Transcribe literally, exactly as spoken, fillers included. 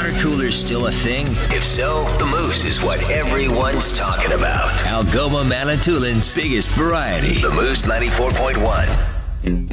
water coolers still a thing? If so, the Moose is what everyone's talking about. Algoma Manitoulин's biggest variety. The Moose ninety-four point one.